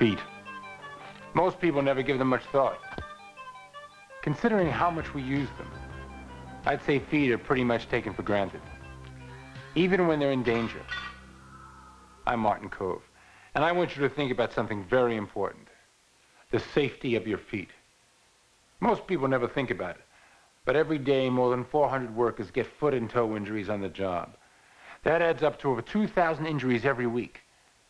Feet. Most people never give them much thought. Considering how much we use them, I'd say feet are pretty much taken for granted, even when they're in danger. I'm Martin Kove, and I want you to think about something very important: the safety of your feet. Most people never think about it, but every day more than 400 workers get foot and toe injuries on the job. That adds up to over 2,000 injuries every week,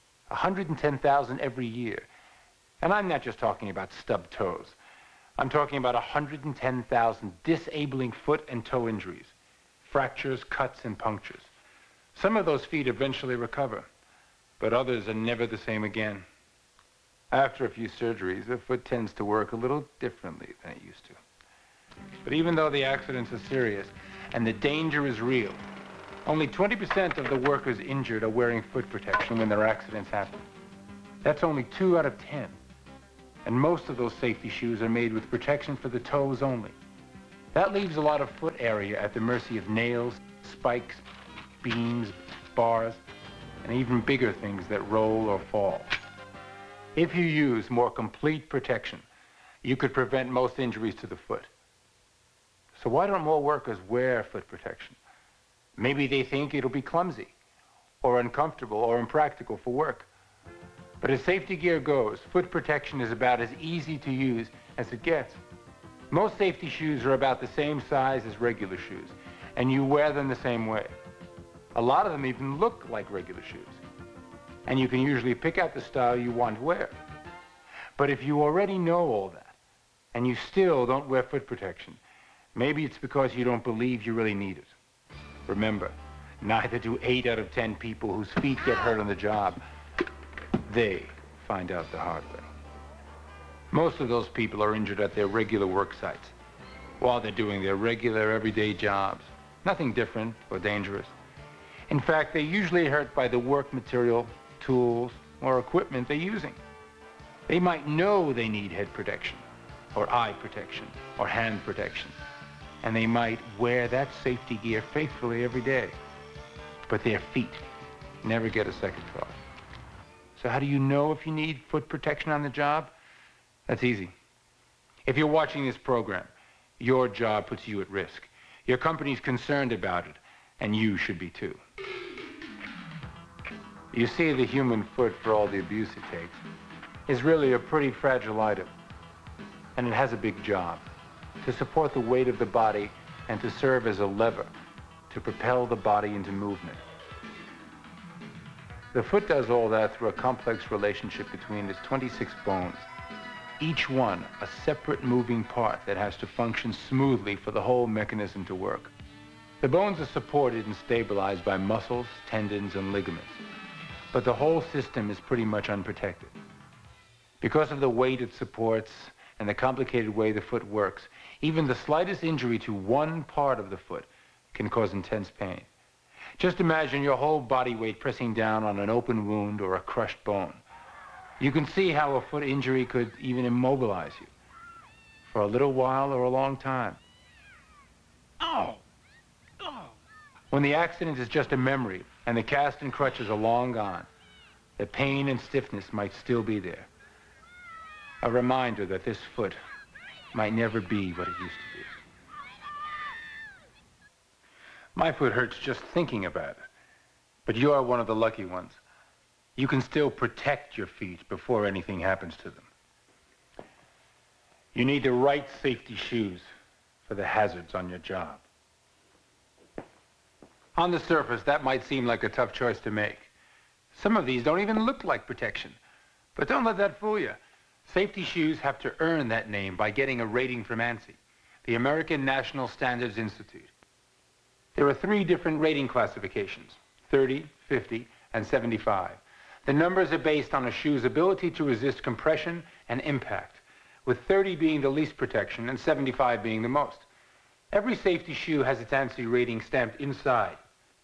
110,000 every year. And I'm not just talking about stubbed toes. I'm talking about 110,000 disabling foot and toe injuries, fractures, cuts, and punctures. Some of those feet eventually recover, but others are never the same again. After a few surgeries, the foot tends to work a little differently than it used to. But even though the accidents are serious and the danger is real, only 20% of the workers injured are wearing foot protection when their accidents happen. That's only 2 out of 10. And most of those safety shoes are made with protection for the toes only. That leaves a lot of foot area at the mercy of nails, spikes, beams, bars, and even bigger things that roll or fall. If you use more complete protection, you could prevent most injuries to the foot. So why don't more workers wear foot protection? Maybe they think it'll be clumsy, or uncomfortable, or impractical for work. But as safety gear goes, foot protection is about as easy to use as it gets. Most safety shoes are about the same size as regular shoes, and you wear them the same way. A lot of them even look like regular shoes, and you can usually pick out the style you want to wear. But if you already know all that, and you still don't wear foot protection, maybe it's because you don't believe you really need it. Remember, neither do 8 out of 10 people whose feet get hurt on the job. They find out the hard way. Most of those people are injured at their regular work sites, while they're doing their regular, everyday jobs. Nothing different or dangerous. In fact, they're usually hurt by the work material, tools, or equipment they're using. They might know they need head protection, or eye protection, or hand protection, and they might wear that safety gear faithfully every day. But their feet never get a second thought. So how do you know if you need foot protection on the job? That's easy. If you're watching this program, your job puts you at risk. Your company's concerned about it, and you should be too. You see, the human foot, for all the abuse it takes, is really a pretty fragile item. And it has a big job: to support the weight of the body and to serve as a lever to propel the body into movement. The foot does all that through a complex relationship between its 26 bones, each one a separate moving part that has to function smoothly for the whole mechanism to work. The bones are supported and stabilized by muscles, tendons, and ligaments, but the whole system is pretty much unprotected. Because of the weight it supports and the complicated way the foot works, even the slightest injury to one part of the foot can cause intense pain. Just imagine your whole body weight pressing down on an open wound or a crushed bone. You can see how a foot injury could even immobilize you for a little while or a long time. Oh! Oh! When the accident is just a memory and the cast and crutches are long gone, the pain and stiffness might still be there. A reminder that this foot might never be what it used to be. My foot hurts just thinking about it, but you are one of the lucky ones. You can still protect your feet before anything happens to them. You need the right safety shoes for the hazards on your job. On the surface, that might seem like a tough choice to make. Some of these don't even look like protection, but don't let that fool you. Safety shoes have to earn that name by getting a rating from ANSI, the American National Standards Institute. There are 3 different rating classifications: 30, 50, and 75. The numbers are based on a shoe's ability to resist compression and impact, with 30 being the least protection and 75 being the most. Every safety shoe has its ANSI rating stamped inside.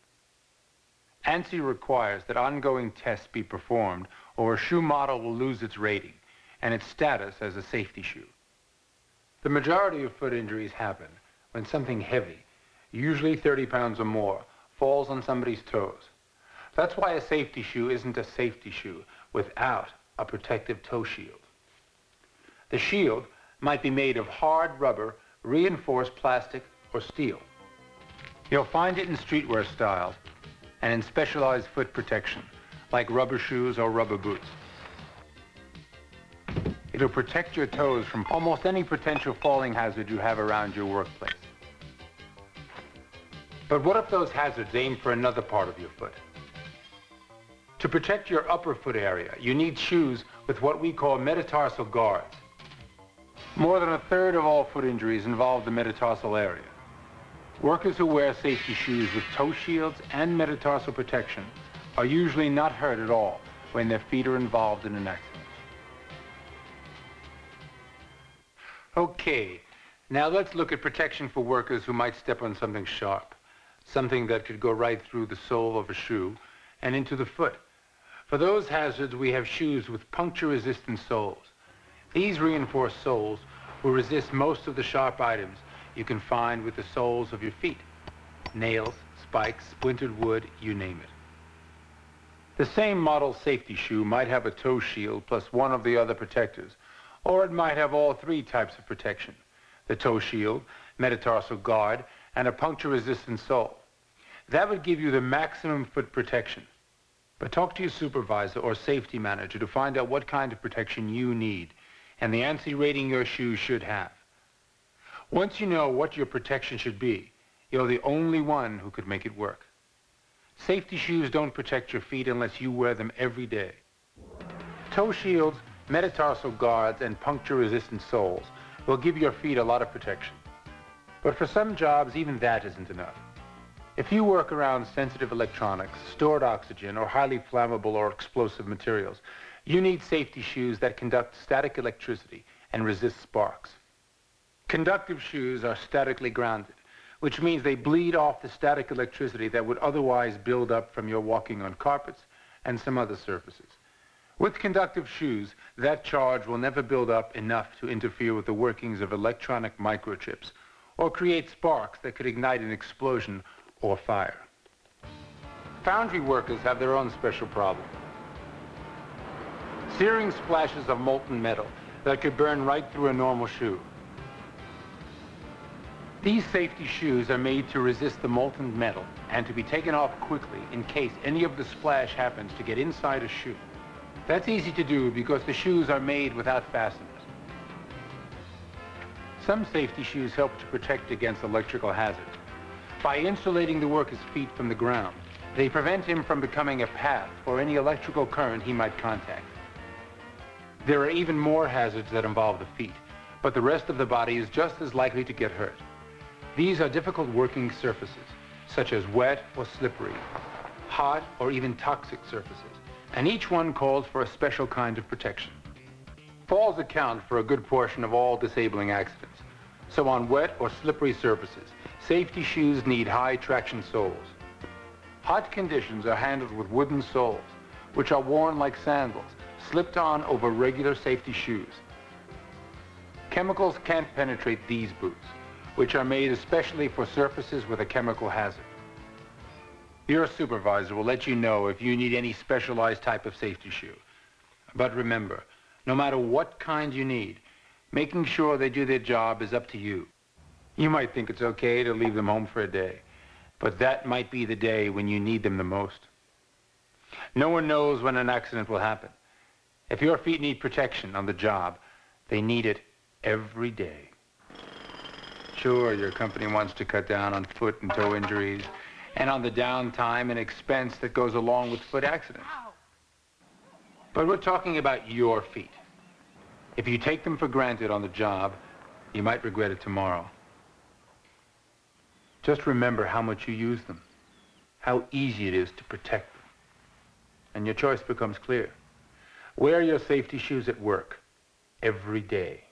ANSI requires that ongoing tests be performed, or a shoe model will lose its rating and its status as a safety shoe. The majority of foot injuries happen when something heavy, usually 30 pounds or more, falls on somebody's toes. That's why a safety shoe isn't a safety shoe without a protective toe shield. The shield might be made of hard rubber, reinforced plastic, or steel. You'll find it in streetwear styles and in specialized foot protection, like rubber shoes or rubber boots. It'll protect your toes from almost any potential falling hazard you have around your workplace. But what if those hazards aim for another part of your foot? To protect your upper foot area, you need shoes with what we call metatarsal guards. More than a third of all foot injuries involve the metatarsal area. Workers who wear safety shoes with toe shields and metatarsal protection are usually not hurt at all when their feet are involved in an accident. Okay, now let's look at protection for workers who might step on something sharp, something that could go right through the sole of a shoe and into the foot. For those hazards, we have shoes with puncture-resistant soles. These reinforced soles will resist most of the sharp items you can find with the soles of your feet. Nails, spikes, splintered wood, you name it. The same model safety shoe might have a toe shield plus one of the other protectors, or it might have all three types of protection: the toe shield, metatarsal guard, and a puncture-resistant sole. That would give you the maximum foot protection. But talk to your supervisor or safety manager to find out what kind of protection you need and the ANSI rating your shoes should have. Once you know what your protection should be, you're the only one who could make it work. Safety shoes don't protect your feet unless you wear them every day. Toe shields, metatarsal guards, and puncture-resistant soles will give your feet a lot of protection. But for some jobs, even that isn't enough. If you work around sensitive electronics, stored oxygen, or highly flammable or explosive materials, you need safety shoes that conduct static electricity and resist sparks. Conductive shoes are statically grounded, which means they bleed off the static electricity that would otherwise build up from your walking on carpets and some other surfaces. With conductive shoes, that charge will never build up enough to interfere with the workings of electronic microchips or create sparks that could ignite an explosion or fire. Foundry workers have their own special problem. Searing splashes of molten metal that could burn right through a normal shoe. These safety shoes are made to resist the molten metal and to be taken off quickly in case any of the splash happens to get inside a shoe. That's easy to do because the shoes are made without fasteners. Some safety shoes help to protect against electrical hazards. By insulating the worker's feet from the ground, they prevent him from becoming a path for any electrical current he might contact. There are even more hazards that involve the feet, but the rest of the body is just as likely to get hurt. These are difficult working surfaces, such as wet or slippery, hot or even toxic surfaces, and each one calls for a special kind of protection. Falls account for a good portion of all disabling accidents, so on wet or slippery surfaces, safety shoes need high traction soles. Hot conditions are handled with wooden soles, which are worn like sandals, slipped on over regular safety shoes. Chemicals can't penetrate these boots, which are made especially for surfaces with a chemical hazard. Your supervisor will let you know if you need any specialized type of safety shoe. But remember, no matter what kind you need, making sure they do their job is up to you. You might think it's okay to leave them home for a day, but that might be the day when you need them the most. No one knows when an accident will happen. If your feet need protection on the job, they need it every day. Sure, your company wants to cut down on foot and toe injuries and on the downtime and expense that goes along with foot accidents. But we're talking about your feet. If you take them for granted on the job, you might regret it tomorrow. Just remember how much you use them, how easy it is to protect them. And your choice becomes clear. Wear your safety shoes at work every day.